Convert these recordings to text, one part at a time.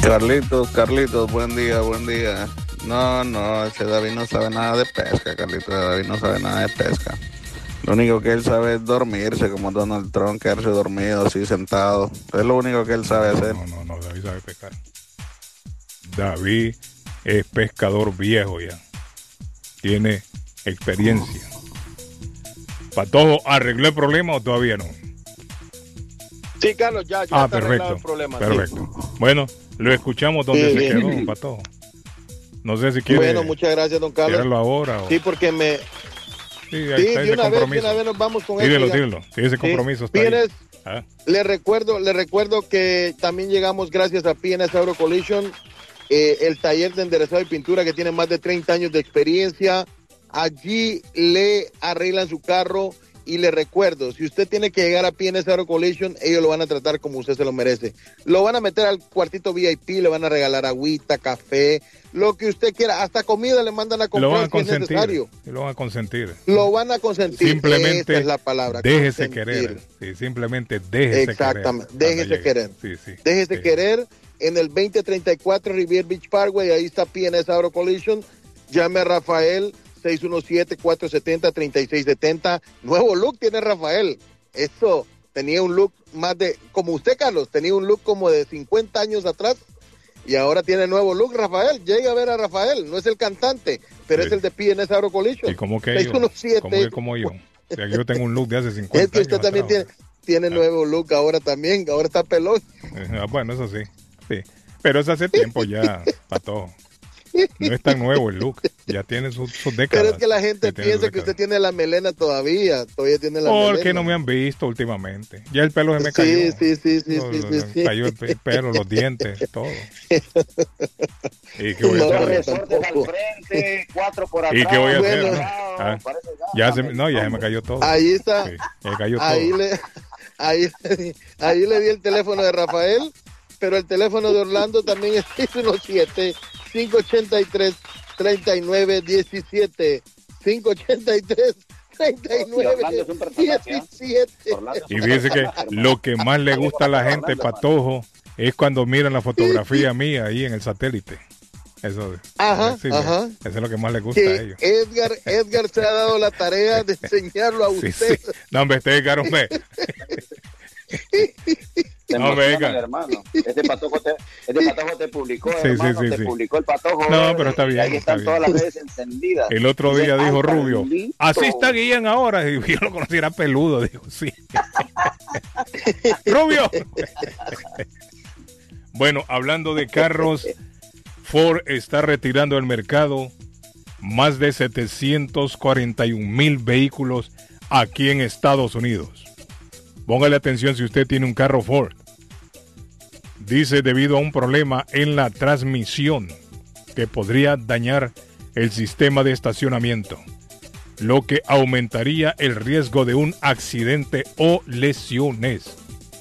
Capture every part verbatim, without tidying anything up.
Carlitos, Carlitos, buen día, buen día. No, no, ese David no sabe nada de pesca, Carlitos. David no sabe nada de pesca. Lo único que él sabe es dormirse, como Donald Trump, quedarse dormido, así sentado. Es lo único que él sabe no, hacer. No, no, no, David sabe pescar. David es pescador viejo ya. Tiene experiencia. ¿Patojo arregló el problema o todavía no? Sí, Carlos, ya, ya ah, está perfecto, el problema. Perfecto. Sí. Bueno, lo escuchamos donde sí, se bien. quedó, don Patojo. No sé si quiere. Bueno, muchas gracias, don Carlos. Quiéralo ahora. O... Sí, porque me. Sí, ahí sí está de ese una compromiso. vez, de una vez nos vamos con dígelo, esto. Dígelo, dígelo. Ese compromiso sí. está P N S, ahí. ¿Ah? Le recuerdo, le recuerdo que también llegamos gracias a P N S Auto Collision, eh, el taller de enderezado y pintura que tiene más de treinta años de experiencia. Allí le arreglan su carro. Y le recuerdo, si usted tiene que llegar a P N S Auto Collision, ellos lo van a tratar como usted se lo merece. Lo van a meter al cuartito V I P, le van a regalar agüita, café, lo que usted quiera, hasta comida le mandan a comprar lo van a si es consentir, necesario. Lo van a consentir. Lo van a consentir. Simplemente esa es la palabra. Déjese consentir. querer. Sí, simplemente déjese Exactamente, querer. déjese querer. Sí, sí, déjese sí. querer en el veinte treinta y cuatro Rivier Beach Parkway, ahí está P N S Auto Collision. Llame a Rafael seis uno siete, cuatro siete cero, tres seis siete cero. Nuevo look tiene Rafael. Eso, tenía un look más de, como usted, Carlos, tenía un look como de cincuenta años atrás y ahora tiene nuevo look, Rafael. Llega a ver a Rafael, no es el cantante, pero sí. Es el de P N S Auto Collision. ¿Y cómo que seis uno siete, yo? ¿Cómo que como yo? O sea, yo tengo un look de hace cincuenta años. Es que usted atrás, también tiene, tiene ah. nuevo look ahora también, ahora está pelón. Ah, bueno, eso sí, sí. Pero eso hace tiempo ya, Pato. No es tan nuevo el look, ya tiene sus su décadas. Pero es que la gente piensa que usted tiene la melena todavía, todavía tiene la Porque melena. Porque no me han visto últimamente. Ya el pelo se me sí, cayó. Sí, sí, sí, no, sí, no, sí, me sí. cayó el pelo, los dientes, todo. ¿Y qué voy a Dos hacer? resortes al frente, cuatro por atrás. ¿Y qué voy a hacer? Bueno, ¿no? Ah, ya se, no, ya se me cayó todo. Ahí está. Sí, me cayó ahí todo. Le, ahí, ahí le di el teléfono de Rafael, pero el teléfono de Orlando también es seis uno siete, cinco ocho tres, tres nueve uno siete. cinco ocho tres, tres nueve uno siete. Y dice que lo que más le gusta a la gente, Patojo, es cuando miran la fotografía mía ahí en el satélite. Eso, ajá, sí, ajá. Eso es lo que más le gusta que a ellos. Edgar, Edgar se ha dado la tarea de enseñarlo a usted. Sí, sí. No, hombre, este Edgar, hombre. No, venga. Hermano. Este patojo te, este patojo te publicó, sí, hermano, sí, sí, te sí. publicó el patojo. No, pero está bien. Ahí están está todas bien. las redes encendidas. El otro día dice, dijo Rubio, Carlito. así está Guillén ahora. Y yo lo conocí, era peludo. Dijo, sí. Rubio. Bueno, hablando de carros, Ford está retirando del mercado más de setecientos cuarenta y un mil vehículos aquí en Estados Unidos. Póngale atención si usted tiene un carro Ford. Dice debido a un problema en la transmisión que podría dañar el sistema de estacionamiento, lo que aumentaría el riesgo de un accidente o lesiones.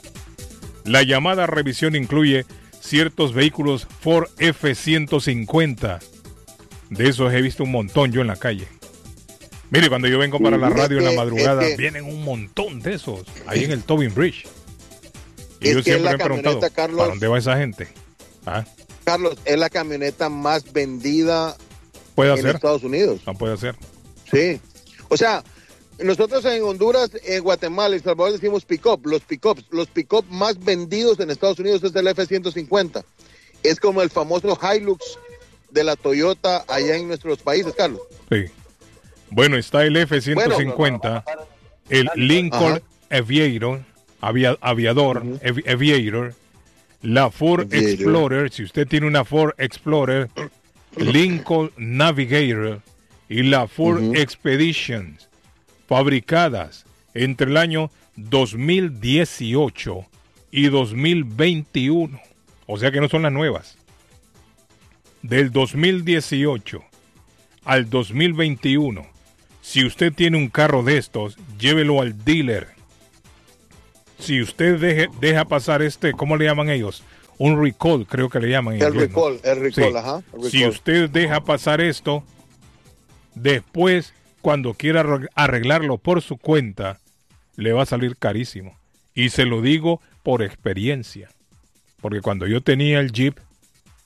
La llamada revisión incluye ciertos vehículos Ford F ciento cincuenta. De esos he visto un montón yo en la calle. Mire, cuando yo vengo para la radio en la madrugada, vienen un montón de esos ahí en el Tobin Bridge. Y es yo siempre me he preguntado, Carlos, ¿para dónde va esa gente? ¿Ah? Carlos, es la camioneta más vendida ¿Puede en hacer? Estados Unidos. No puede ser. Sí. O sea, nosotros en Honduras, en Guatemala y El Salvador decimos pick-up. Los pick-ups, los pick-up más vendidos en Estados Unidos es el F ciento cincuenta. Es como el famoso Hilux de la Toyota allá en nuestros países, Carlos. Sí. Bueno, está el F ciento cincuenta, bueno, el Lincoln Ajá. Aviator, avia, aviador, uh-huh. Avi, Aviator, la Ford Aviator. Explorer, si usted tiene una Ford Explorer, Lincoln Navigator y la Ford uh-huh. Expedition, fabricadas entre el año dos mil dieciocho y dos mil veintiuno, o sea que no son las nuevas. Del dos mil dieciocho al dos mil veintiuno, si usted tiene un carro de estos, llévelo al dealer. Si usted deje, deja pasar este, ¿cómo le llaman ellos? Un recall, creo que le llaman. En el inglés, recall, ¿no? el recall, sí. ajá. El recall. Si usted deja pasar esto, después, cuando quiera arreglarlo por su cuenta, le va a salir carísimo. Y se lo digo por experiencia. Porque cuando yo tenía el Jeep,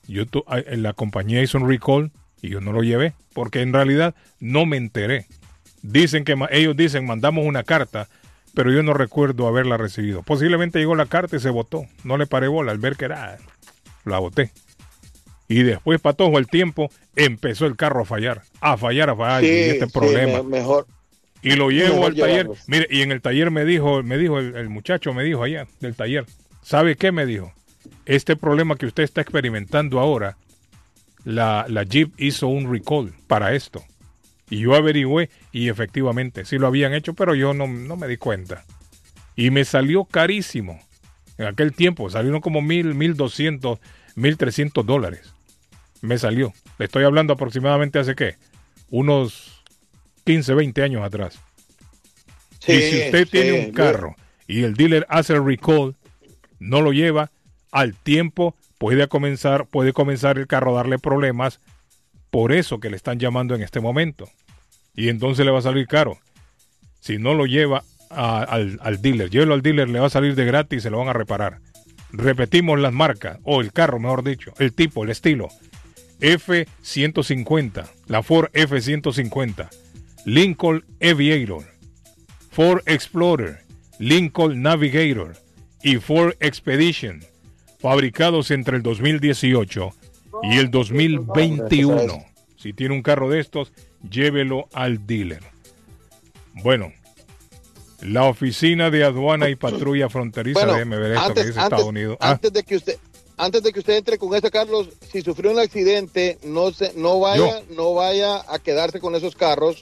Yo tu, la compañía hizo un recall y yo no lo llevé, porque en realidad no me enteré. Dicen que ellos dicen, mandamos una carta, pero yo no recuerdo haberla recibido. Posiblemente llegó la carta y se botó. No le paré bola al ver que era, la boté. Y después, patojo, el tiempo, empezó el carro a fallar, a fallar, a fallar, sí, y este sí, problema. Me, mejor. Y lo llevo mejor al taller. llevarlos. Mire, y en el taller me dijo, me dijo el, el muchacho, me dijo allá del taller, ¿sabe qué? Me dijo, este problema que usted está experimentando ahora, la, la Jeep hizo un recall para esto. Y yo averigüé y efectivamente sí lo habían hecho, pero yo no, no me di cuenta. Y me salió carísimo. En aquel tiempo salieron como mil, mil doscientos, mil trescientos dólares. Me salió. Le estoy hablando aproximadamente hace ¿qué? Unos quince, veinte años atrás. Sí, y si usted sí, tiene un carro y el dealer hace el recall, no lo lleva, al tiempo puede comenzar, puede comenzar el carro a darle problemas. Por eso que le están llamando en este momento. Y entonces le va a salir caro. Si no lo lleva a, al, al dealer, llévelo al dealer, le va a salir de gratis y se lo van a reparar. Repetimos las marcas, o el carro, mejor dicho, el tipo, el estilo. F ciento cincuenta, la Ford F ciento cincuenta, Lincoln Aviator, Ford Explorer, Lincoln Navigator y Ford Expedition, fabricados entre el dos mil dieciocho y el dos mil veintiuno. Si tiene un carro de estos, llévelo al dealer. Bueno, la Oficina de Aduana y Patrulla Fronteriza, bueno, déjeme ver esto antes, que dice antes, Estados Unidos. Antes ah. de que usted, antes de que usted entre con eso, Carlos, si sufrió un accidente, no se, no vaya, Yo. no vaya a quedarse con esos carros.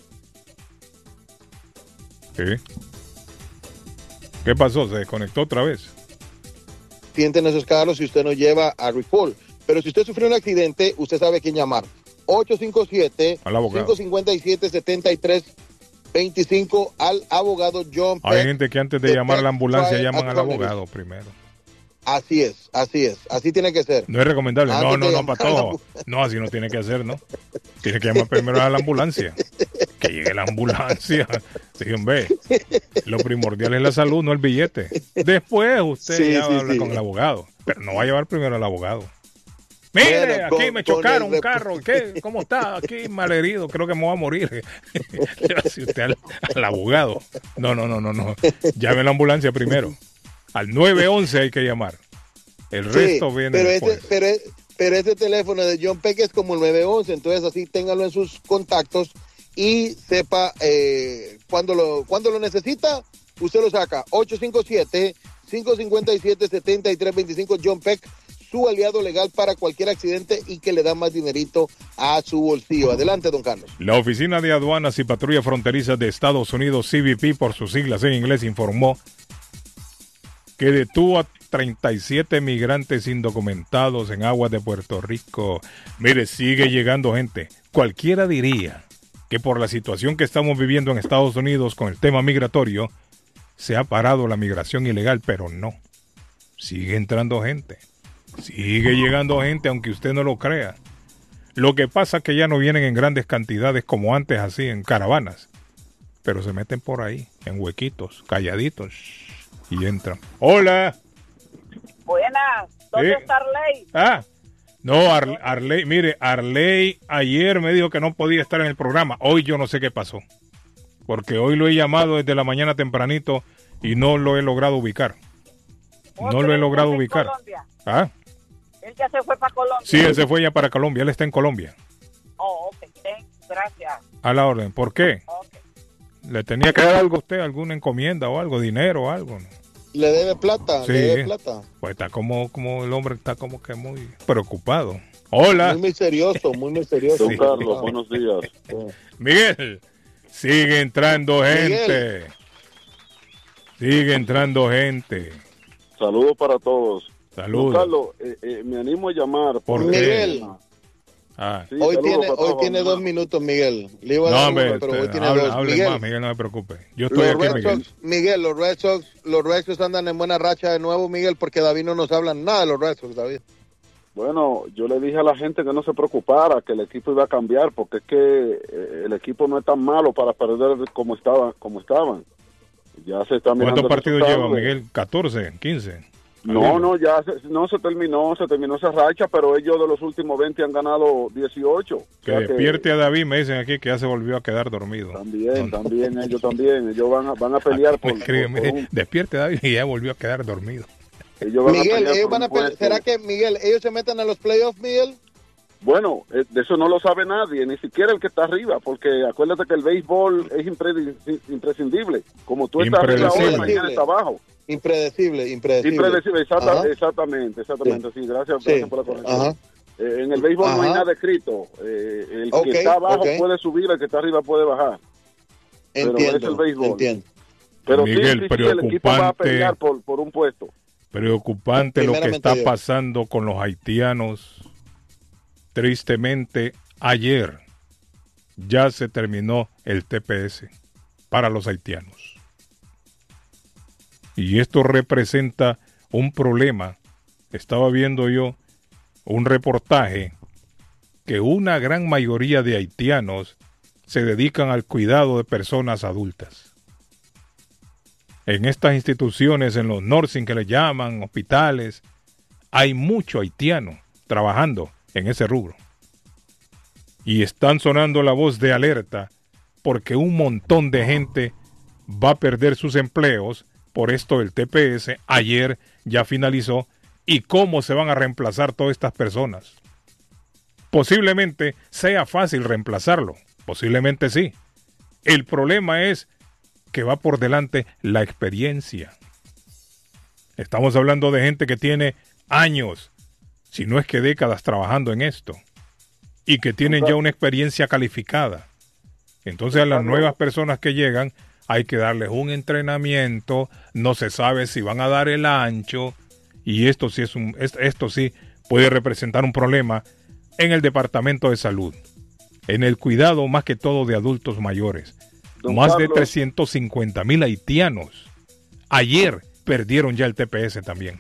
¿Sí? ¿Qué pasó? ¿Se desconectó otra vez? Tienten esos carros si usted no lleva a recall. Pero si usted sufrió un accidente, usted sabe a quién llamar. ocho cinco siete, cinco cinco siete, siete tres dos cinco al abogado John Peck. Hay gente que antes de, de llamar a la ambulancia llaman al abogado primero. Así es, así es, así tiene que ser. No es recomendable. Antes no, no, de no, para todo. No, así no tiene que hacer, ¿no? Tiene que llamar primero a la ambulancia. Que llegue la ambulancia. Sí, hombre. Lo primordial es la salud, no el billete. Después usted sí, ya sí, habla sí. con el abogado. Pero no va a llevar primero al abogado. Mire, Bueno, aquí con, me chocaron el... un carro. ¿Qué? ¿Cómo está? Aquí malherido. Creo que me voy a morir. Le va a decir usted al, al abogado. No, no, no, no, no. Llame a la ambulancia primero. Al nueve once hay que llamar. El resto sí, viene pero después. Ese, pero, pero ese teléfono de John Peck es como el nueve once, entonces así téngalo en sus contactos y sepa eh, cuando, lo, cuando lo necesita, usted lo saca. ocho cinco siete, cinco cinco siete, siete tres dos cinco, John Peck, su aliado legal para cualquier accidente y que le da más dinerito a su bolsillo. Adelante, don Carlos. La Oficina de Aduanas y Patrulla Fronteriza de Estados Unidos, C B P por sus siglas en inglés, informó que detuvo a treinta y siete migrantes indocumentados en aguas de Puerto Rico. Mire, sigue llegando gente. Cualquiera diría que por la situación que estamos viviendo en Estados Unidos con el tema migratorio, se ha parado la migración ilegal, pero no. Sigue entrando gente. Sigue llegando gente, aunque usted no lo crea. Lo que pasa es que ya no vienen en grandes cantidades como antes, así, en caravanas. Pero se meten por ahí, en huequitos, calladitos, y entran. ¡Hola! Buenas, ¿dónde ¿Eh? está Arley? Ah, no, Ar Arley, mire, Arley ayer me dijo que no podía estar en el programa. Hoy yo no sé qué pasó. Porque hoy lo he llamado desde la mañana tempranito y no lo he logrado ubicar. No lo he logrado ubicar. Colombia? ¿Ah? Él ya se fue para Colombia. Sí, él se fue ya para Colombia. Él está en Colombia. Oh, ok, gracias. A la orden. ¿Por qué? Okay. ¿Le tenía que dar algo a usted? ¿Alguna encomienda o algo? ¿Dinero o algo? ¿No? ¿Le debe plata? Sí. ¿Le debe plata? Pues está como, como el hombre está como que muy preocupado. Hola. Muy misterioso, muy misterioso. Sí. Don Carlos, buenos días. Miguel, sigue entrando gente. Miguel. Sigue entrando gente. Saludos para todos. Saludos. Don Carlos, eh, eh, me animo a llamar. ¿Por qué? Miguel. Ah. Sí, Hoy saludos tiene, para hoy todos, tiene mamá. dos minutos, Miguel. Le iba a No, dar hombre, uno, pero hoy usted, tiene hable, dos. hable Miguel, más, Miguel, no se preocupe. Yo estoy los aquí, Red Miguel. Sox, Miguel, los Red Sox, los Red Sox andan en buena racha de nuevo, Miguel, porque David no nos habla nada de los Red Sox, David. Bueno, yo le dije a la gente que no se preocupara, que el equipo iba a cambiar, porque es que eh, el equipo no es tan malo para perder como estaba, como estaban. Ya se está mirando. ¿Cuántos partidos lleva, resultados. Miguel? ¿catorce? ¿quince? No, no, ya se, no se terminó, se terminó esa racha, pero ellos de los últimos veinte han ganado dieciocho. Que o sea despierte que, a David, me dicen aquí que ya se volvió a quedar dormido. También, no, también, no. ellos también, ellos van a, van a pelear por, escribe, por, por un... Despierte a David y ya volvió a quedar dormido. Ellos van Miguel, a ellos van a pelear, ¿será que, Miguel, ellos se metan a los playoffs, Miguel? Bueno, de eso no lo sabe nadie, ni siquiera el que está arriba, porque acuérdate que el béisbol es imprescindible. Como tú estás arriba hoy, mañana está abajo. Impredecible, impredecible. Impredecible, exacta, exactamente, exactamente, sí, sí gracias, sí. gracias por la corrección. Eh, en el béisbol Ajá. no hay nada escrito. Eh, el okay, que está abajo okay. puede subir, el que está arriba puede bajar. Entiendo, pero es el béisbol. Entiendo. Pero Miguel, sí, sí, sí, el equipo va a pelear por, por un puesto. Preocupante lo que está pasando con los haitianos. Tristemente, ayer ya se terminó el T P S para los haitianos. Y esto representa un problema. Estaba viendo yo un reportaje que una gran mayoría de haitianos se dedican al cuidado de personas adultas. En estas instituciones, en los nursing que le llaman, hospitales, hay mucho haitiano trabajando en ese rubro. Y están sonando la voz de alerta porque un montón de gente va a perder sus empleos por esto del T P S. Ayer ya finalizó. ¿Y cómo se van a reemplazar todas estas personas? Posiblemente sea fácil reemplazarlo. Posiblemente sí. El problema es que va por delante la experiencia. Estamos hablando de gente que tiene años, si no es que décadas trabajando en esto, y que tienen ya una experiencia calificada. Entonces a las nuevas personas que llegan hay que darles un entrenamiento, no se sabe si van a dar el ancho, y esto sí es un esto sí puede representar un problema en el departamento de salud, en el cuidado más que todo de adultos mayores. Don más Carlos, de trescientos cincuenta mil haitianos ayer perdieron ya el T P S también.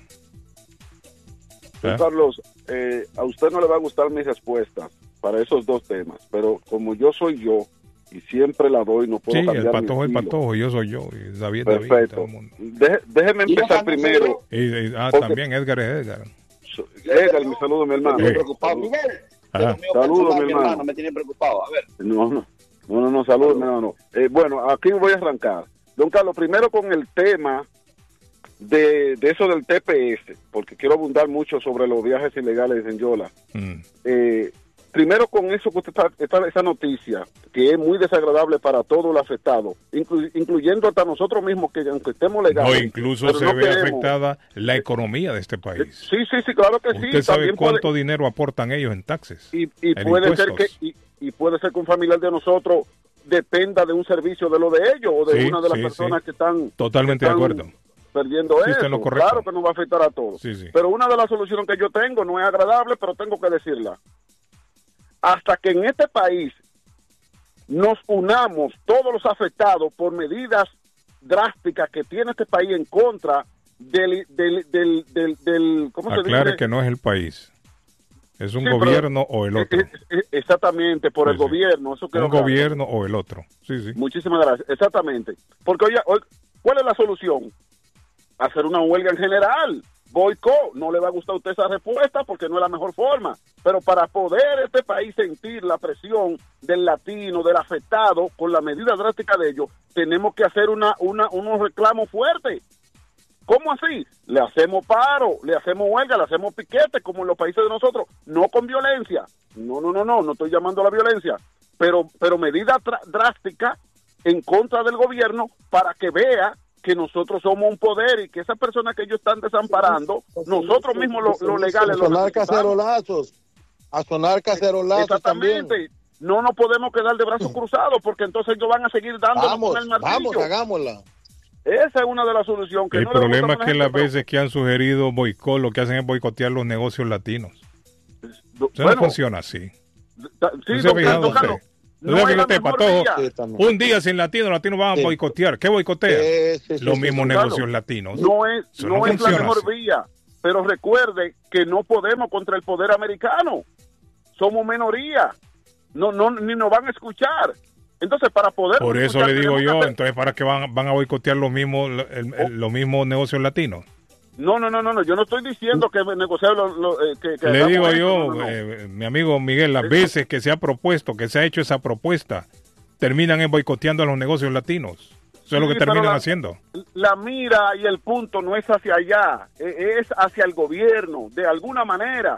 Don ¿Ah? Carlos, eh, a usted no le va a gustar mis respuestas para esos dos temas, pero como yo soy yo y siempre la doy, no puedo sí, cambiar el patojo es patojo, yo soy yo, y David Perfecto. David, todo el mundo. Deje, déjeme empezar primero. Y, y, ah, también Edgar es Edgar. Edgar, mi saludo, mi hermano. Me estoy preocupado, Miguel. Saludos, mi hermano. hermano. Me tiene preocupado, a ver. No, no, no, no, no saludos, mi hermano. Eh, bueno, aquí voy a arrancar. Don Carlos, primero con el tema de, de eso del T P S, porque quiero abundar mucho sobre los viajes ilegales en Yola. Mm. Eh, primero con eso que usted está, está, esa noticia, que es muy desagradable para todo el afectado, inclu, incluyendo hasta nosotros mismos, que aunque estemos legales. No, incluso se no ve queremos, afectada la economía de este país. Sí, sí, sí, claro que usted sí. Usted sabe también cuánto puede, dinero aportan ellos en taxes. Y, y en puede impuestos. ser que y, y puede ser que un familiar de nosotros dependa de un servicio de lo de ellos o de sí, una de las sí, personas sí. que están totalmente que están de acuerdo. Perdiendo sí, eso. Claro que nos va a afectar a todos. Sí, sí. Pero una de las soluciones que yo tengo no es agradable, pero tengo que decirla. Hasta que en este país nos unamos todos los afectados por medidas drásticas que tiene este país en contra del del del del, del ¿cómo se dice? Aclare que no es el país. Es un sí, gobierno o el otro. Es, es, exactamente, por sí, el sí. gobierno. Eso un claro. gobierno o el otro. Sí, sí. Muchísimas gracias. Exactamente. Porque, oye, oye, ¿cuál es la solución? Hacer una huelga en general. Boicot. No le va a gustar a usted esa respuesta porque no es la mejor forma. Pero para poder este país sentir la presión del latino, del afectado, con la medida drástica de ellos, tenemos que hacer una, una, unos reclamos fuertes. ¿Cómo así? Le hacemos paro, le hacemos huelga, le hacemos piquete, como en los países de nosotros, no con violencia. No, no, no, no, no estoy llamando a la violencia, pero, pero medidas drásticas en contra del gobierno para que vea que nosotros somos un poder y que esas personas que ellos están desamparando, nosotros mismos los lo legales... A sonar cacerolazos, a sonar cacerolazos Exactamente. También. No nos podemos quedar de brazos cruzados porque entonces ellos van a seguir dándonos vamos, con el martillo. Vamos, hagámosla. Esa es una de las soluciones. Que el no problema es que gente, las pero... veces que han sugerido boicot, lo que hacen es boicotear los negocios latinos. Eso bueno, no funciona así. Sí, ¿No se ha fijado usted? ¿No se ha fijado usted, Patojo? Un día sin latinos, los latinos van a boicotear. ¿Qué boicotean? Sí, sí, sí, los sí, mismos sí, negocios claro. latinos. No es, no no es la mejor así. vía, pero recuerde que no podemos contra el poder americano. Somos minoría. No, no, ni nos van a escuchar. Entonces, para poder... Por eso le digo yo, hacer... entonces, ¿para qué van, van a boicotear los mismos, el, el, los mismos negocios latinos? No, no, no, no, no, yo no estoy diciendo que negociar lo, lo, eh, que, que Le digo esto, yo, no, no, no. Eh, mi amigo Miguel, las veces que se ha propuesto, que se ha hecho esa propuesta, terminan en boicoteando a los negocios latinos. Eso es lo Sí, que terminan la, haciendo. La mira y el punto no es hacia allá, es hacia el gobierno, de alguna manera.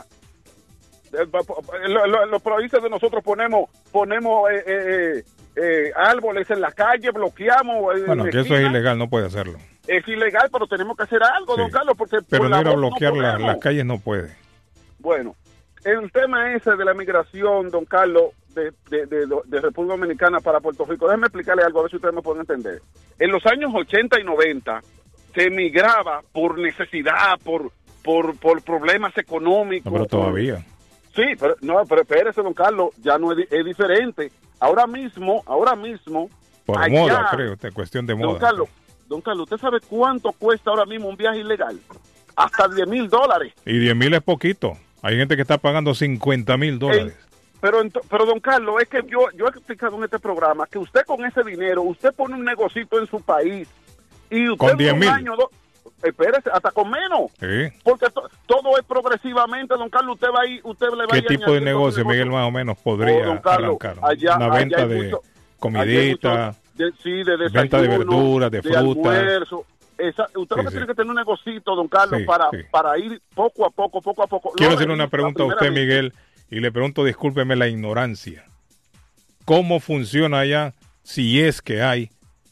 En los países de nosotros ponemos ponemos eh, eh, eh, árboles en la calle, bloqueamos. Bueno, que eso es ilegal, no puede hacerlo. Es ilegal, pero tenemos que hacer algo, sí. Don Carlos, porque pero por no la ir a voz bloquear no la, las calles no puede. Bueno, el tema ese de la migración, don Carlos, de, de, de, de República Dominicana para Puerto Rico, déjeme explicarle algo, a ver si ustedes me pueden entender. En los años ochenta y noventa se emigraba por necesidad, por por, por problemas económicos. No, pero todavía. Por, sí, pero no, pero espérese, don Carlos, ya no es, es diferente. Ahora mismo, ahora mismo. Por allá, moda, creo, es cuestión de moda. Don Carlos, don Carlos, ¿usted sabe cuánto cuesta ahora mismo un viaje ilegal? Hasta diez mil dólares. Y diez mil es poquito. Hay gente que está pagando cincuenta mil dólares. Pero, pero, don Carlos, es que yo, yo he explicado en este programa que usted con ese dinero, usted pone un negocito en su país y usted con diez mil. Do, espérese, hasta con menos. Sí. Porque to, todo es progresivamente, don Carlos, usted va a ir, usted le va ¿Qué a ir tipo de negocio, Miguel, más o menos podría oh, don Carlos, arrancar? Allá, Una venta allá de mucho, comidita, mucho, de, sí, de desayuno, venta de verduras, de, de frutas. Esa, usted sí, lo que sí. tiene que tener un negocito, don Carlos, sí, para, sí. para ir poco a poco, poco a poco. Quiero hacerle una pregunta a usted, Miguel, y le pregunto, discúlpeme la ignorancia. ¿Cómo funciona allá, si es que hay,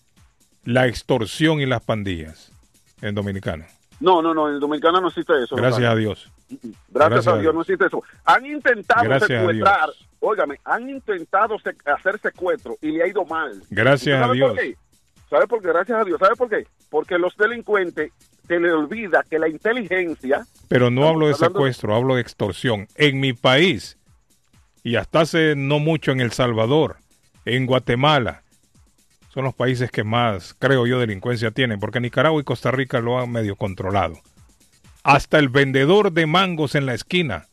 la extorsión y las pandillas en Dominicana? No, no, no, en Dominicana no existe eso. Gracias a Dios. Gracias, Gracias a Dios, Dios no existe eso. Han intentado Gracias secuestrar, óigame, han intentado sec hacer secuestro y le ha ido mal. Gracias a Dios. Por qué? ¿Sabe por qué? Gracias a Dios. ¿Sabe por qué? Porque los delincuentes se les olvida que la inteligencia... Pero no hablo de secuestro, hablo de extorsión. En mi país, y hasta hace no mucho en El Salvador, en Guatemala, son los países que más, creo yo, delincuencia tienen, porque Nicaragua y Costa Rica lo han medio controlado. Hasta el vendedor de mangos en la esquina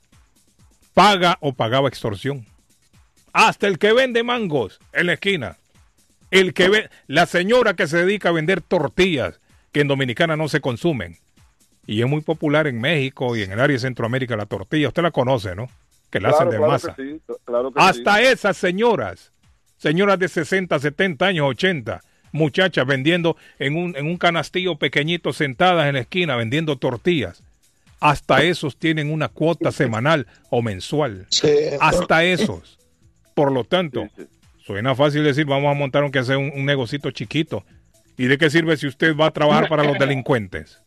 paga o pagaba extorsión. Hasta el que vende mangos en la esquina. El que ve, la señora que se dedica a vender tortillas, que en Dominicana no se consumen. Y es muy popular en México y en el área de Centroamérica la tortilla. Usted la conoce, ¿no? Que la claro, hacen de claro masa. Que sí, claro que Hasta sí. esas señoras, señoras de sesenta, setenta años, ochenta, muchachas vendiendo en un, en un canastillo pequeñito sentadas en la esquina vendiendo tortillas. Hasta esos tienen una cuota semanal o mensual. Sí. Hasta esos. Por lo tanto... Sí, sí. Suena fácil decir, vamos a montar aunque sea un, un negocito chiquito. ¿Y de qué sirve si usted va a trabajar para los delincuentes?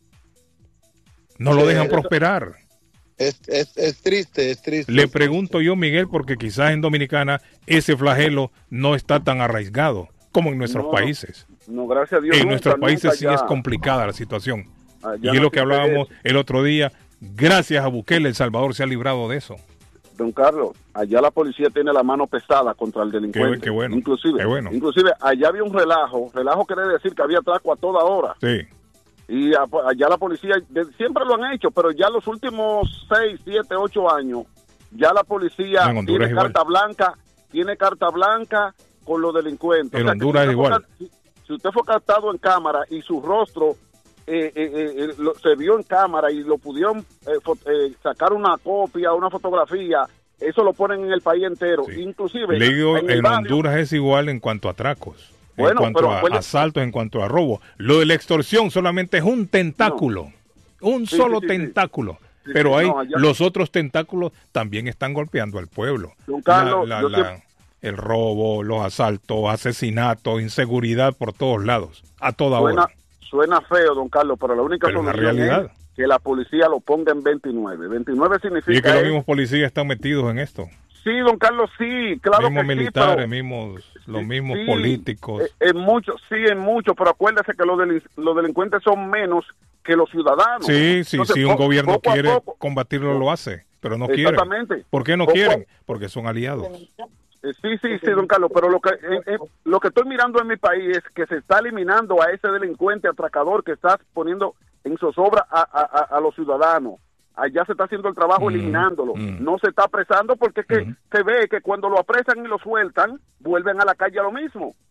No lo dejan prosperar. Es, es, es triste, es triste. Le pregunto yo, Miguel, porque quizás en Dominicana ese flagelo no está tan arraigado como en nuestros no, países. No, gracias a Dios. En nunca, nuestros países nunca sí ya. es complicada la situación. Allá y es no lo que hablábamos eso. el otro día. Gracias a Bukele, El Salvador se ha librado de eso. Don Carlos, allá la policía tiene la mano pesada contra el delincuente. Qué, qué bueno. Inclusive, qué bueno. inclusive allá había un relajo. Relajo quiere decir que había atraco a toda hora. Sí. Y a, allá la policía, de, siempre lo han hecho, pero ya los últimos seis, siete, ocho años, ya la policía no, tiene carta blanca, tiene carta blanca con los delincuentes. En o sea, Honduras si es igual. Fue, si, si usted fue captado en cámara y su rostro eh, eh, eh, lo, se vio en cámara y lo pudieron eh, fo, eh, sacar una copia, una fotografía, eso lo ponen en el país entero. Sí. Inclusive Le digo, en, en barrio, Honduras es igual en cuanto a atracos. Bueno, en cuanto pero, a bueno, asaltos, en cuanto a robo. Lo de la extorsión solamente es un tentáculo. No. Un sí, solo sí, sí, tentáculo. sí. Pero sí, hay no, allá... los otros tentáculos también están golpeando al pueblo. Don Carlos, la, la, la, siempre... El robo, los asaltos, asesinatos, inseguridad por todos lados, a toda suena, hora. Suena feo, don Carlos, pero la única pero solución la realidad. es que la policía lo ponga en veintinueve. veintinueve significa... Y es que los es... mismos policías están metidos en esto. Sí, don Carlos, sí, claro mismos que militares, sí, pero... mismos, los sí, mismos sí, políticos. En muchos, sí, en muchos, pero acuérdese que los, delin los delincuentes son menos que los ciudadanos. Sí, sí, Entonces, si un gobierno poco quiere poco, combatirlo, lo hace, pero no quieren. Exactamente. ¿Por qué no poco, quieren? Porque son aliados. Sí, sí, sí, don Carlos, pero lo que eh, eh, lo que estoy mirando en mi país es que se está eliminando a ese delincuente atracador que está poniendo en zozobra a, a, a los ciudadanos. Allá se está haciendo el trabajo mm, eliminándolo. Mm. No se está apresando porque es que mm. se ve que cuando lo apresan y lo sueltan, vuelven a la calle a lo mismo.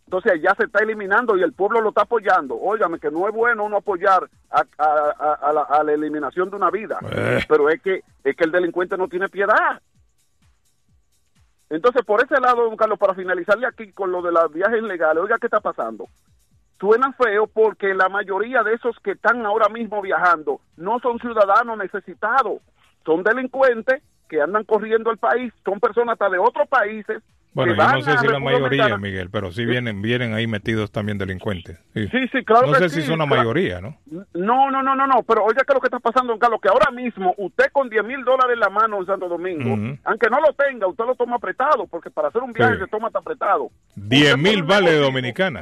Entonces allá se está eliminando y el pueblo lo está apoyando. Óigame, que no es bueno uno apoyar a, a, a, a, la, a la eliminación de una vida, eh. pero es que es que el delincuente no tiene piedad. Entonces, por ese lado, don Carlos, para finalizarle aquí con lo de los viajes legales, oiga, ¿qué está pasando? Suena feo porque la mayoría de esos que están ahora mismo viajando no son ciudadanos necesitados, son delincuentes que andan corriendo el país, son personas hasta de otros países. Bueno, que yo van no sé a si la República mayoría, Dominicana. Miguel, pero sí vienen vienen ahí metidos también delincuentes. Sí, Sí, sí, claro no que sé sí, si son la claro. mayoría, ¿no? No, no, no, no, no, pero oiga que lo que está pasando, don Carlos, que ahora mismo usted con diez mil dólares en la mano en Santo Domingo, Ujú. aunque no lo tenga, usted lo toma apretado, porque para hacer un viaje Sí. se toma tan apretado. diez Usted mil por un vale de negocio- Dominicana.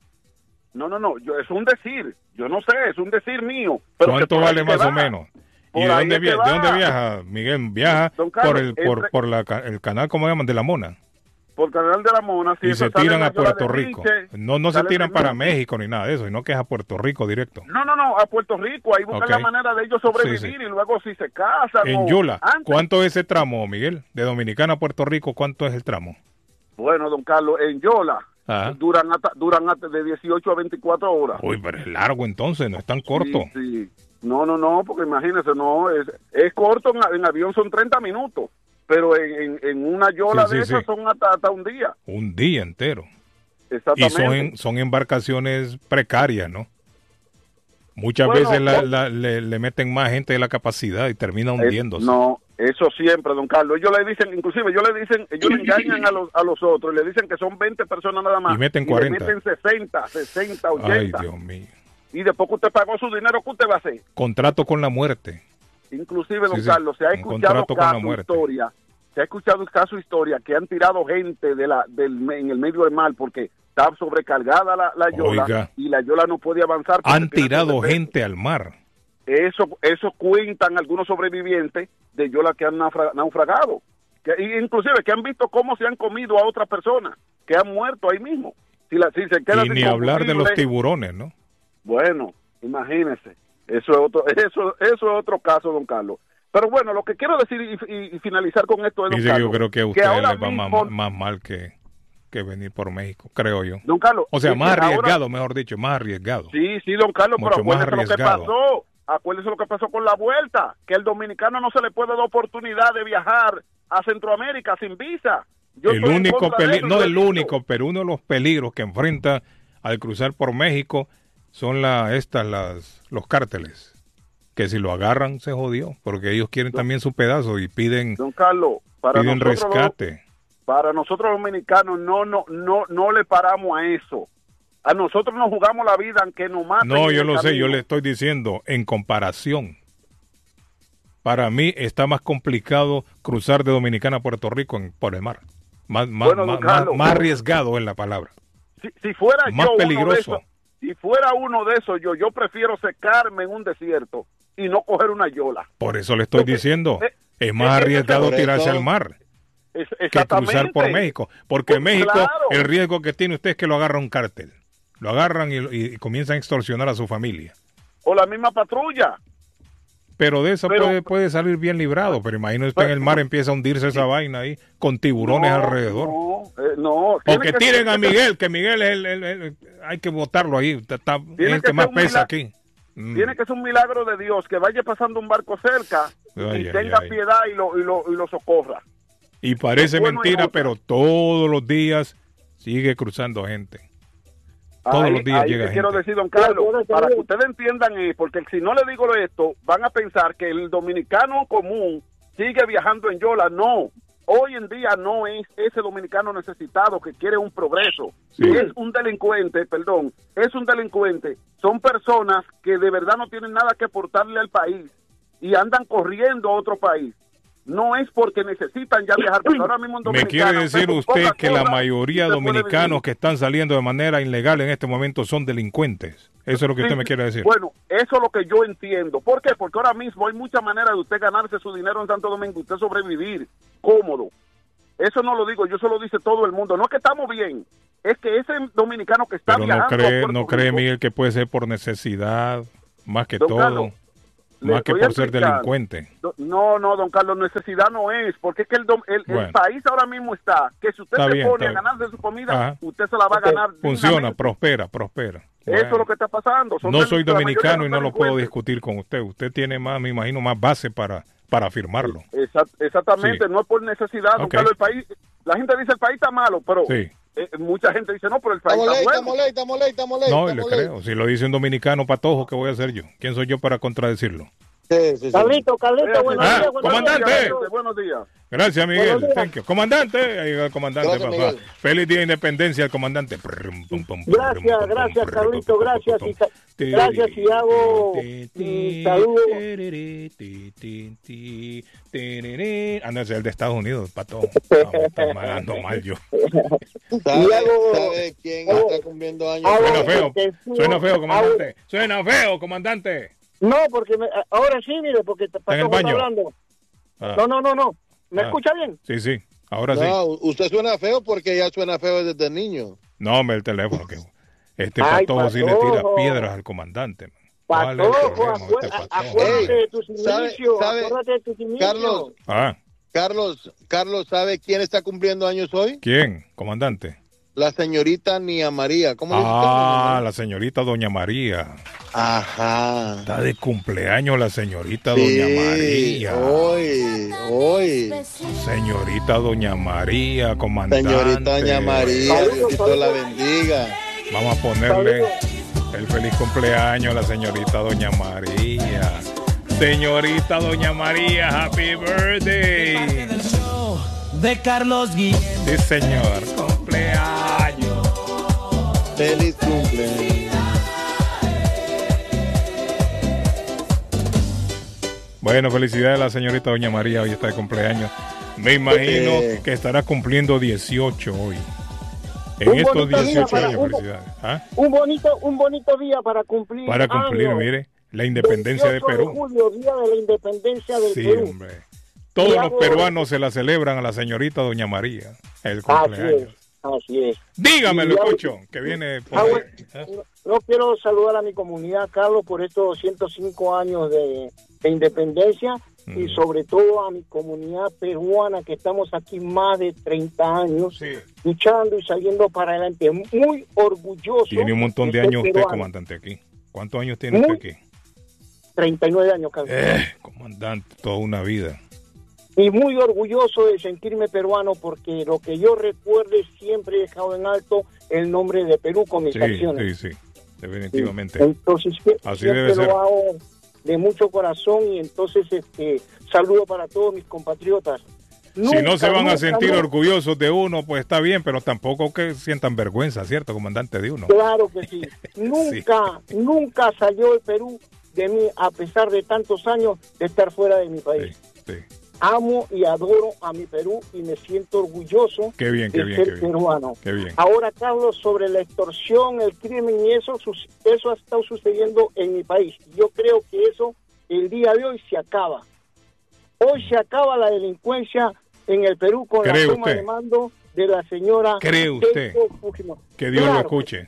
No, no, no, yo, es un decir, yo no sé, es un decir mío. Pero que ¿Cuánto por ahí vale que más va. o menos? ¿Y Por de ahí dónde, es que via- va. de dónde viaja, Miguel? Viaja Don Carlos, por el por, entre- por la, ca- el canal, ¿cómo llaman? De la Mona. Por Canal de la Mona, sí, Y eso se sale tiran en la a Yola Puerto de Rico. Miche, No, no se sale tiran en- para México ni nada de eso, sino que es a Puerto Rico directo. No, no, no, a Puerto Rico, ahí buscan Ok. la manera de ellos sobrevivir Sí, sí. y luego si se casan En o Yula, antes. ¿cuánto es ese tramo, Miguel? De Dominicana a Puerto Rico, ¿cuánto es el tramo? Bueno, don Carlos, en Yola Ajá. duran hasta, duran hasta de dieciocho a veinticuatro horas. Uy, pero es largo entonces, no es tan corto. Sí, sí. No, no, no, porque imagínese, no, es, es corto, en, en avión son treinta minutos, pero en, en, en una yola Sí, sí, de esas sí. son hasta, hasta un día. Un día entero. Y Exactamente. son, en- son embarcaciones precarias, ¿no? Muchas Bueno, veces la- no- la- le, le meten más gente de la capacidad y termina Es- hundiéndose. no, eso siempre, don Carlos. Ellos le dicen, inclusive ellos le dicen, ellos le engañan a los, a los otros, le dicen que son veinte personas nada más. Y meten le cuarenta. meten sesenta, sesenta, Ay, ochenta. Dios mío. Y después que usted pagó su dinero, ¿qué usted va a hacer? Contrato con la muerte. Inclusive, don Sí, sí, Carlos, se ha un escuchado contrato con la casos, muerte. historia, se ha escuchado caso historia que han tirado gente de la, del, en el medio del mar porque está sobrecargada la, la yola Oiga. y la yola no puede avanzar. porque Han tiene tirado sobrepeso. gente al mar. Eso, eso cuentan algunos sobrevivientes de yola que han naufra- naufragado. Que, y inclusive que han visto cómo se han comido a otras personas, que han muerto ahí mismo. Si, la, si se queda Y sin ni hablar de los combustible, tiburones, ¿no? bueno, imagínese, eso es otro, eso, eso es otro caso, don Carlos. Pero bueno, lo que quiero decir y, y- y finalizar con esto es, don Dice que Carlos, yo creo que a ustedes ahora les va más, mismo- más mal que, que venir por México, creo yo. Don Carlos, O sea, sí, más ahora- arriesgado, mejor dicho, más arriesgado. Sí, sí, don Carlos, Mucho pero más acuérdese lo que arriesgado. pasó. Acuérdese lo que pasó con la vuelta, que el dominicano no se le puede dar oportunidad de viajar a Centroamérica sin visa. Yo El estoy en único contra de peli- eso, no lo he el dicho. único, pero uno de los peligros que enfrenta al cruzar por México son la, estas, las, los cárteles. Que si lo agarran se jodió, porque ellos quieren también su pedazo y piden, Don Carlos, para piden nosotros, los- rescate. para nosotros los dominicanos no, no, no, no le paramos a eso. A nosotros nos jugamos la vida aunque nos maten. No, en yo el lo sé, yo camino. le estoy diciendo, en comparación, para mí está más complicado cruzar de Dominicana a Puerto Rico en- por el mar. Más, más, Bueno, don más, más- Carlos. más arriesgado es la palabra. Si, si fuera Más yo uno de peligroso. esos, si fuera uno de esos, yo, yo prefiero secarme en un desierto y no coger una yola. Por eso le estoy Porque, diciendo, eh, es más eh, arriesgado por tirarse eso- al mar Es, que cruzar exactamente. por México. Porque Pues, México, claro. el riesgo que tiene usted es que lo agarra un cártel. Lo agarran y, y- y comienzan a extorsionar a su familia. O la misma patrulla. Pero de eso Pero- puede, puede salir bien librado. Pero imagínese usted en el mar empieza a hundirse esa vaina ahí con tiburones No, alrededor. No, eh, no. O Tiene que que tiren ser- a Miguel, que Miguel es el, el- el- hay que botarlo ahí. Está, está- es Tiene el que que más ser un pesa milagro. aquí. Mm. Tiene que ser un milagro de Dios que vaya pasando un barco cerca Ay, y ay, tenga ay. piedad y lo, y, lo, y lo socorra. Y parece Bueno, y mentira, otra. pero todos los días sigue cruzando gente. Todos Ahí- los días ahí llega le quiero gente. decir, don Carlos, para que ustedes entiendan, eh, porque si no le digo esto, van a pensar que el dominicano común sigue viajando en yola. No, hoy en día no es ese dominicano necesitado que quiere un progreso. Sí. Es un delincuente, perdón, es un delincuente. Son personas que de verdad no tienen nada que aportarle al país y andan corriendo a otro país. No es porque necesitan ya viajar, porque ahora mismo en Me Dominicana, quiere decir pero usted poca que la cosa, mayoría de usted puede dominicanos vivir. que están saliendo de manera ilegal en este momento son delincuentes. Eso es lo que Sí, usted me quiere decir. Bueno, eso es lo que yo entiendo. ¿Por qué? Porque ahora mismo hay muchas maneras de usted ganarse su dinero en Santo Domingo, usted sobrevivir cómodo. Eso no lo digo yo, eso lo dice todo el mundo. No es que estamos bien, es que ese dominicano que está Pero no viajando a cree, Puerto no cree Rico, Miguel, que puede ser por necesidad, más que Don todo. Carlos, Más que por ser delincuente. No, no, don Carlos, necesidad no es, porque es que el, el, bueno. el país ahora mismo está, que si usted está se bien, pone a ganarse su comida, Ajá. usted se la va a ganar. Funciona, prospera, prospera. Bueno. Eso es lo que está pasando. Son no soy dominicano y no lo puedo discutir con usted. Usted tiene más, me imagino, más base para, para afirmarlo. Exact, exactamente, sí. no es por necesidad, don okay. Carlos, el país, la gente dice el país está malo, pero... Sí. Eh, mucha gente dice, no, pero el país está bueno. Estamos ley, estamos ley, estamos ley. No, y le creo. Si lo dice un dominicano patojo, ¿qué voy a hacer yo? ¿Quién soy yo para contradecirlo? Sí, sí, sí. Carlito, Carlito, buenos ah, días. Buenos comandante. Días, buenos días. Gracias, Miguel. Días. Thank you. Comandante. Ahí va el comandante, Gracias, papá. Miguel. Feliz día de independencia al comandante. Gracias, gracias, Carlito. Gracias. Y, gracias y hago mi saludo. Anda, es el de Estados Unidos, pato. Estamos ando mal yo. ¿Sabe, ¿Sabe quién hago, está cumpliendo años? Suena feo. Suena feo, comandante. Suena feo, comandante. No, porque me, ahora sí, mire, porque está en el baño. Hablando. Ah. No, no, no, no. ¿Me ah. escucha bien? Sí, sí. Ahora no, sí. No, usted suena feo porque ya suena feo desde niño. No, hombre, el teléfono que este Ay, patojo, patojo sí le tira piedras al comandante. Patojo, acuérdate de tus inicios, acuérdate de tus inicios. Carlos, ah. Carlos, Carlos, ¿sabe quién está cumpliendo años hoy? ¿Quién, comandante? La señorita Nia María. ¿Cómo dice Ah, la señorita Doña María. Ajá. Está de cumpleaños la señorita sí, Doña María. Hoy, hoy. Señorita Doña María, comandante. Señorita Doña María, Diosito la bendiga. Vamos a ponerle el feliz cumpleaños a la señorita Doña María. Señorita Doña María, happy birthday. De Carlos Guillén. Sí, señor. Cumpleaños. Feliz cumpleaños. Bueno, felicidades a la señorita Doña María. Hoy está de cumpleaños. Me imagino eh. que estará cumpliendo dieciocho hoy. En un estos dieciocho años, un, felicidades. ¿Ah? Un bonito, un bonito día para cumplir. Para cumplir, años. Mire, la independencia de Perú. De julio, día de la independencia del sí, Perú. Hombre. Todos los peruanos se la celebran a la señorita Doña María, el cumpleaños. Así es. Dígamelo, Cocho, que viene por ah, bueno, ¿eh? no, no quiero saludar a mi comunidad, Carlos, por estos ciento cinco años de, de independencia mm. y sobre todo a mi comunidad peruana, que estamos aquí más de treinta años, sí. luchando y saliendo para adelante. Muy orgulloso. Tiene un montón de, de años usted, comandante, aquí. ¿Cuántos años tiene Muy, usted aquí? treinta y nueve años, Carlos. Eh, comandante, toda una vida. Y muy orgulloso de sentirme peruano, porque lo que yo recuerde siempre he dejado en alto el nombre de Perú con mis sí, acciones. Sí, sí, definitivamente. Sí. Entonces, así siempre debe ser. Lo hago de mucho corazón y entonces este saludo para todos mis compatriotas. Nunca, si no se van nunca, a sentir nunca. orgullosos de uno, pues está bien, pero tampoco que sientan vergüenza, ¿cierto, comandante de uno? Claro que sí. Nunca, sí. nunca salió el Perú de mí, a pesar de tantos años de estar fuera de mi país. Sí, sí. Amo y adoro a mi Perú y me siento orgulloso qué bien, qué de bien, ser qué bien. peruano. Qué bien. Ahora, Carlos, sobre la extorsión, el crimen y eso, eso ha estado sucediendo en mi país. Yo creo que eso el día de hoy se acaba. Hoy se acaba la delincuencia en el Perú con la toma de mando de la señora ¿Cree usted que Dios claro, lo escuche?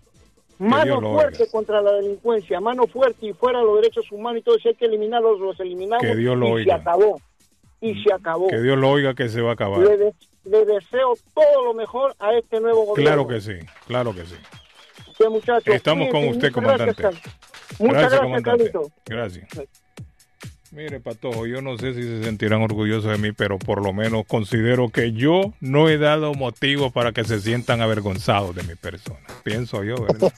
Mano fuerte oiga. Contra la delincuencia, mano fuerte y fuera los derechos humanos y todo, si hay que eliminarlos, los eliminamos que Dios lo y oiga. se acabó. Y se acabó. Que Dios lo oiga, que se va a acabar. Le, de, le deseo todo lo mejor a este nuevo gobierno. Claro que sí, claro que sí. Sí, muchachos. Estamos con usted, comandante. Gracias, Muchas gracias, comandante. Gracias. Mire, Patojo, yo no sé si se sentirán orgullosos de mí, pero por lo menos considero que yo no he dado motivo para que se sientan avergonzados de mi persona. Pienso yo, ¿verdad?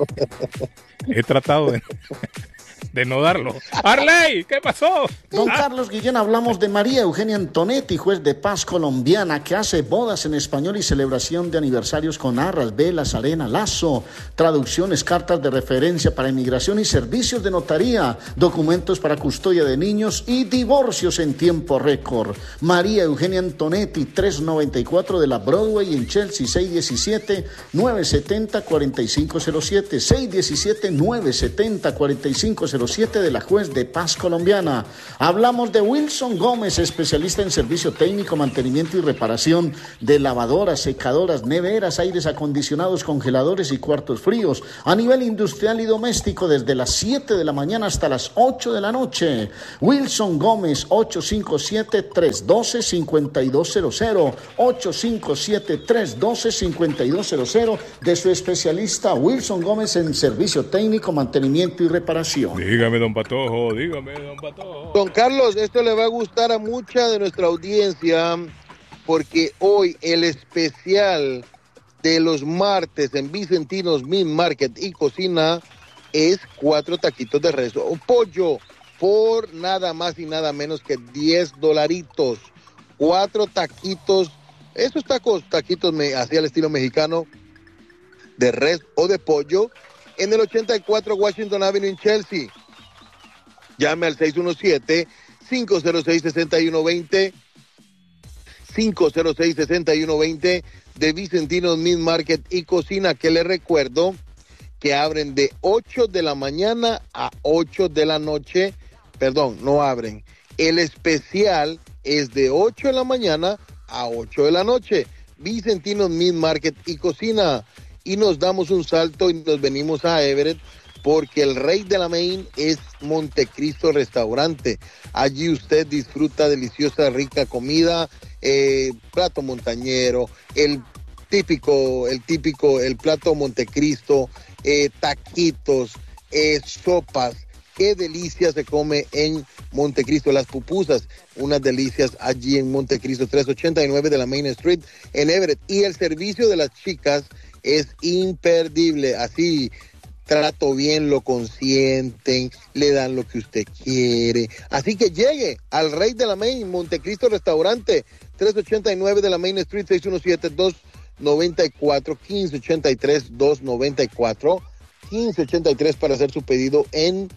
He tratado de... de no darlo. Arley, ¿qué pasó? Don ¿Ah? Carlos Guillén, hablamos de María Eugenia Antonetti, juez de paz colombiana, que hace bodas en español y celebración de aniversarios con arras, velas, arena, lazo, traducciones, cartas de referencia para inmigración y servicios de notaría, documentos para custodia de niños y divorcios en tiempo récord. María Eugenia Antonetti, trescientos noventa y cuatro de la Broadway en Chelsea, seis uno siete, nueve siete cero, cuatro cinco cero siete, seis uno siete, nueve siete cero, cuatro cinco cero siete. cinco cero siete de la Juez de Paz colombiana. Hablamos de Wilson Gómez, especialista en servicio técnico, mantenimiento y reparación de lavadoras, secadoras, neveras, aires acondicionados, congeladores y cuartos fríos a nivel industrial y doméstico desde las siete de la mañana hasta las ocho de la noche. Wilson Gómez, ocho cinco siete, tres uno dos, cinco dos cero cero, ocho cinco siete, tres uno dos, cinco dos cero cero, de su especialista Wilson Gómez en servicio técnico, mantenimiento y reparación. Dígame, don Patojo, dígame, don Patojo. Don Carlos, esto le va a gustar a mucha de nuestra audiencia, porque hoy el especial de los martes en Vicentinos Meat Market y Cocina es cuatro taquitos de res o pollo por nada más y nada menos que diez dolaritos. Cuatro taquitos, esos tacos, taquitos así al estilo mexicano, de res o de pollo, en el ochenta y cuatro Washington Avenue en Chelsea. Llame al seis uno siete, cinco cero seis, seis uno dos cero, cinco cero seis, seis uno dos cero de Vicentinos Meat Market y Cocina, que les recuerdo que abren de ocho de la mañana a ocho de la noche. Perdón, no abren. El especial es de ocho de la mañana a ocho de la noche. Vicentinos Meat Market y Cocina. Y nos damos un salto y nos venimos a Everett, porque el rey de la Main es Montecristo Restaurante. Allí usted disfruta deliciosa, rica comida, eh, plato montañero, el típico, el típico, el plato Montecristo, eh, taquitos, eh, sopas. Qué delicia se come en Montecristo, las pupusas, unas delicias allí en Montecristo, trescientos ochenta y nueve de la Main Street en Everett. Y el servicio de las chicas es imperdible, así trato bien, lo consienten, le dan lo que usted quiere. Así que llegue al Rey de la Main, Montecristo Restaurante, trescientos ochenta y nueve de la Main Street, seis uno siete, dos nueve cuatro, uno cinco ocho tres, dos nueve cuatro, uno cinco ocho tres para hacer su pedido en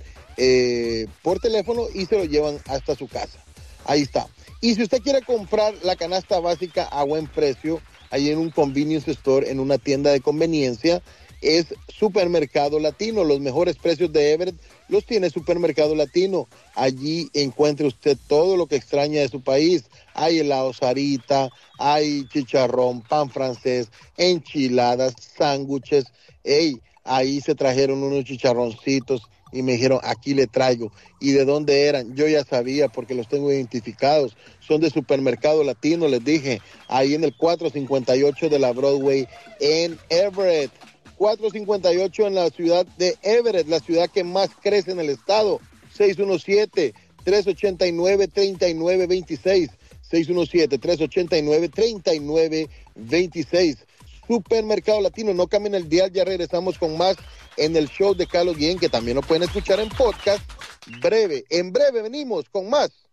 eh, por teléfono y se lo llevan hasta su casa. Ahí está. Y si usted quiere comprar la canasta básica a buen precio, ahí en un convenience store, en una tienda de conveniencia, es Supermercado Latino. Los mejores precios de Everett los tiene Supermercado Latino. Allí encuentre usted todo lo que extraña de su país. Hay helado Sarita, hay chicharrón, pan francés, enchiladas, sándwiches. Ey, ahí se trajeron unos chicharroncitos y me dijeron, aquí le traigo. ¿Y de dónde eran? Yo ya sabía porque los tengo identificados. Son de Supermercado Latino, les dije. Ahí en el cuatrocientos cincuenta y ocho de la Broadway en Everett. cuatrocientos cincuenta y ocho en la ciudad de Everett, la ciudad que más crece en el estado. seis uno siete, tres ocho nueve, tres nueve dos seis. seis uno siete, tres ocho nueve, tres nueve dos seis. Supermercado Latino, no cambien el dial, ya regresamos con más en el show de Carlos Guillén, que también lo pueden escuchar en podcast. Breve, en breve venimos con más